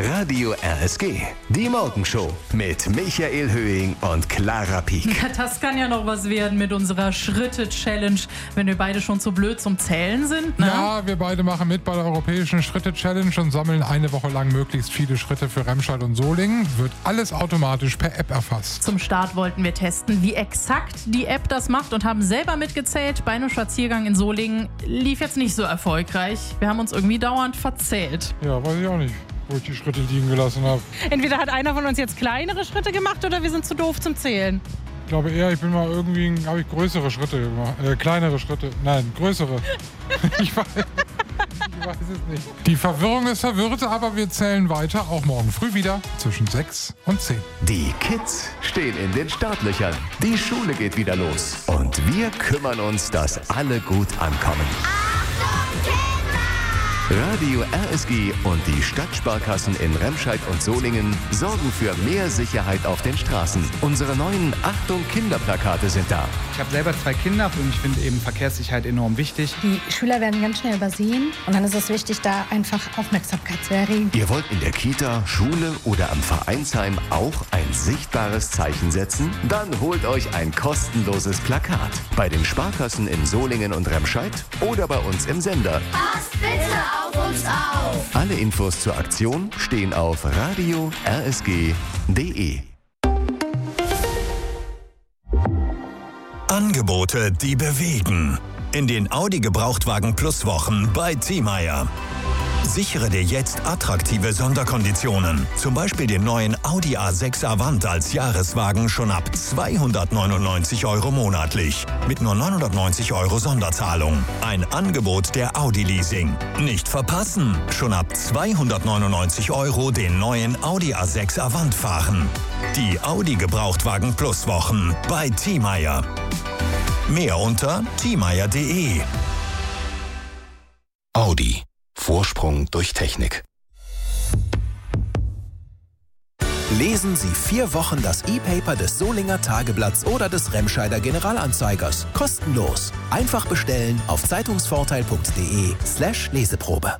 Radio RSG, die Morgenshow mit Michael Höhing und Clara Pieck. Ja, das kann ja noch was werden mit unserer Schritte-Challenge, wenn wir beide schon so blöd zum Zählen sind, ne? Ja, wir beide machen mit bei der europäischen Schritte-Challenge und sammeln eine Woche lang möglichst viele Schritte für Remscheid und Solingen. Wird alles automatisch per App erfasst. Zum Start wollten wir testen, wie exakt die App das macht und haben selber mitgezählt. Bei einem Spaziergang in Solingen lief jetzt nicht so erfolgreich. Wir haben uns irgendwie dauernd verzählt. Ja, weiß ich auch nicht, wo ich die Schritte liegen gelassen habe. Entweder hat einer von uns jetzt kleinere Schritte gemacht oder wir sind zu doof zum Zählen. Ich glaube eher, habe ich größere Schritte gemacht. Kleinere Schritte. Nein, größere. Ich weiß es nicht. Die Verwirrung ist verwirrt, aber wir zählen weiter, auch morgen früh wieder zwischen 6 und 10. Die Kids stehen in den Startlöchern. Die Schule geht wieder los. Und wir kümmern uns, dass alle gut ankommen. Radio RSG und die Stadtsparkassen in Remscheid und Solingen sorgen für mehr Sicherheit auf den Straßen. Unsere neuen Achtung Kinderplakate sind da. Ich habe selber 2 Kinder und ich finde eben Verkehrssicherheit enorm wichtig. Die Schüler werden ganz schnell übersehen und dann ist es wichtig, da einfach Aufmerksamkeit zu erregen. Ihr wollt in der Kita, Schule oder am Vereinsheim auch ein sichtbares Zeichen setzen? Dann holt euch ein kostenloses Plakat. Bei den Sparkassen in Solingen und Remscheid oder bei uns im Sender. Passt bitte auf uns auf! Alle Infos zur Aktion stehen auf radio-rsg.de. Angebote, die bewegen. In den Audi Gebrauchtwagen Plus Wochen bei Thiemeyer. Sichere dir jetzt attraktive Sonderkonditionen. Zum Beispiel den neuen Audi A6 Avant als Jahreswagen schon ab 299 € monatlich. Mit nur 990 € Sonderzahlung. Ein Angebot der Audi Leasing. Nicht verpassen. Schon ab 299 € den neuen Audi A6 Avant fahren. Die Audi Gebrauchtwagen Plus Wochen bei Thiemeyer. Mehr unter thiemeyer.de. Audi. Vorsprung durch Technik. Lesen Sie 4 Wochen das E-Paper des Solinger Tageblatts oder des Remscheider Generalanzeigers. Kostenlos. Einfach bestellen auf zeitungsvorteil.de/Leseprobe.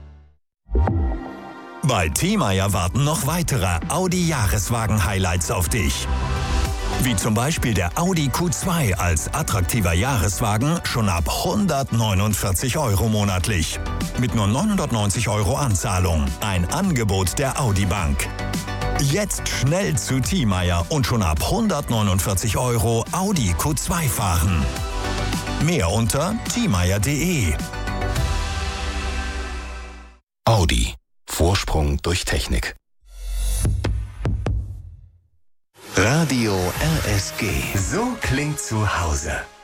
Bei Thiemeyer warten noch weitere Audi-Jahreswagen-Highlights auf dich. Wie zum Beispiel der Audi Q2 als attraktiver Jahreswagen schon ab 149 € monatlich. Mit nur 990 € Anzahlung. Ein Angebot der Audi Bank. Jetzt schnell zu Thiemeyer und schon ab 149 € Audi Q2 fahren. Mehr unter thiemeyer.de. Audi. Vorsprung durch Technik. Radio RSG. So klingt zu Hause.